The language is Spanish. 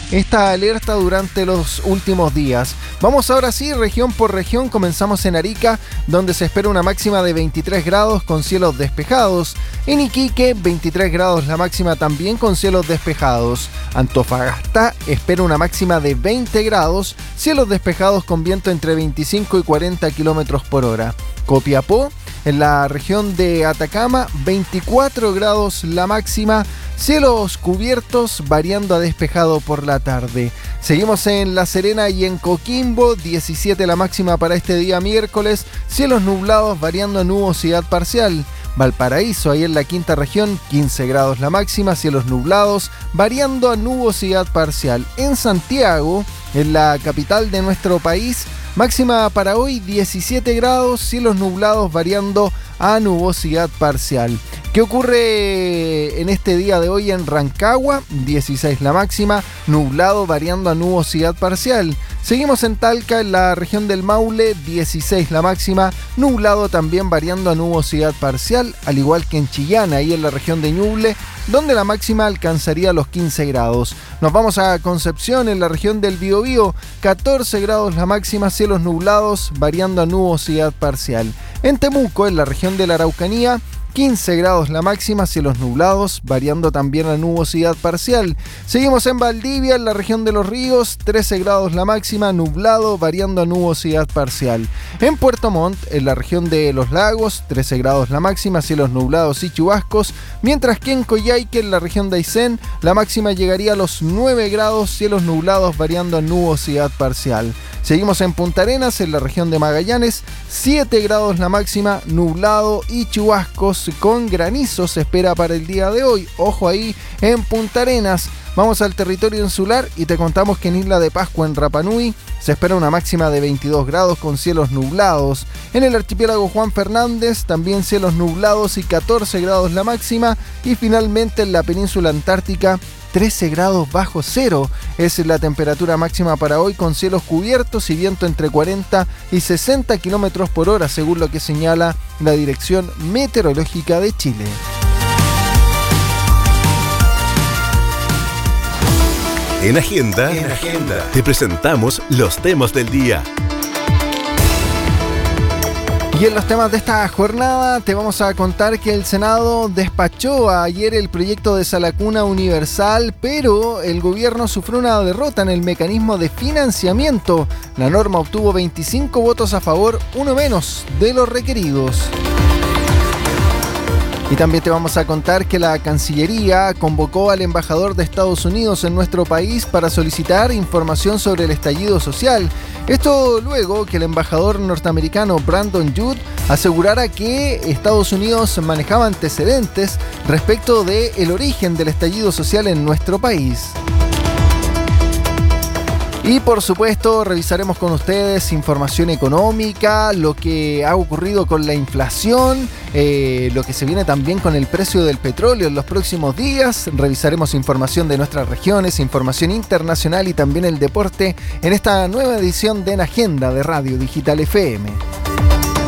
esta alerta durante los últimos días. Vamos ahora sí, región por región. Comenzamos en Arica, donde se espera una máxima de 23 grados con cielos despejados. En Iquique, 23 grados la máxima también con cielos despejados. Antofagasta espera una máxima de 20 grados, cielos despejados con viento entre 25 y 40 kilómetros por hora. Copiapó, en la región de Atacama, 24 grados la máxima, cielos cubiertos variando a despejado por la tarde. Seguimos en La Serena y en Coquimbo, 17 la máxima para este día miércoles, cielos nublados variando a nubosidad parcial. Valparaíso, ahí en la quinta región, 15 grados la máxima, cielos nublados variando a nubosidad parcial. En Santiago, en la capital de nuestro país, máxima para hoy 17 grados, cielos nublados variando a nubosidad parcial. ¿Qué ocurre en este día de hoy en Rancagua? 16 la máxima, nublado variando a nubosidad parcial. Seguimos en Talca, en la región del Maule, 16 la máxima, nublado también variando a nubosidad parcial, al igual que en Chillán, ahí en la región de Ñuble, donde la máxima alcanzaría los 15 grados. Nos vamos a Concepción, en la región del Biobío, 14 grados la máxima, cielos nublados, variando a nubosidad parcial. En Temuco, en la región de la Araucanía, 15 grados la máxima, cielos nublados, variando también a nubosidad parcial. Seguimos en Valdivia, en la región de Los Ríos, 13 grados la máxima, nublado, variando a nubosidad parcial. En Puerto Montt, en la región de Los Lagos, 13 grados la máxima, cielos nublados y chubascos. Mientras que en Coyhaique, en la región de Aysén, la máxima llegaría a los 9 grados, cielos nublados, variando a nubosidad parcial. Seguimos en Punta Arenas, en la región de Magallanes, 7 grados la máxima, nublado y chubascos con granizo se espera para el día de hoy. Ojo ahí en Punta Arenas. Vamos al territorio insular y te contamos que en Isla de Pascua, en Rapa Nui, se espera una máxima de 22 grados con cielos nublados. En el archipiélago Juan Fernández, también cielos nublados y 14 grados la máxima. Y finalmente en la península antártica, 13 grados bajo cero es la temperatura máxima para hoy, con cielos cubiertos y viento entre 40 y 60 kilómetros por hora, según lo que señala la Dirección Meteorológica de Chile. En Agenda, te presentamos los temas del día. Y en los temas de esta jornada te vamos a contar que el Senado despachó ayer el proyecto de Salacuna Universal, pero el gobierno sufrió una derrota en el mecanismo de financiamiento. La norma obtuvo 25 votos a favor, uno menos de los requeridos. Y también te vamos a contar que la Cancillería convocó al embajador de Estados Unidos en nuestro país para solicitar información sobre el estallido social. Esto luego que el embajador norteamericano Brandon Judd asegurara que Estados Unidos manejaba antecedentes respecto del origen del estallido social en nuestro país. Y por supuesto revisaremos con ustedes información económica, lo que ha ocurrido con la inflación, lo que se viene también con el precio del petróleo en los próximos días. Revisaremos información de nuestras regiones, información internacional y también el deporte en esta nueva edición de En Agenda de Radio Digital FM.